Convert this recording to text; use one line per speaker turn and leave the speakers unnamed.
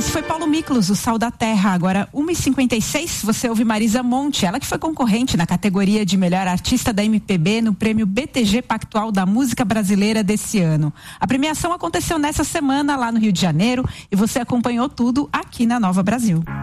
Esse foi Paulo Miklos, o Sal da Terra. Agora, 1h56, você ouve Marisa Monte, ela que foi concorrente na categoria de melhor artista da MPB no prêmio BTG Pactual da Música Brasileira desse ano. A premiação aconteceu nessa semana lá no Rio de Janeiro e você acompanhou tudo aqui na Nova Brasil.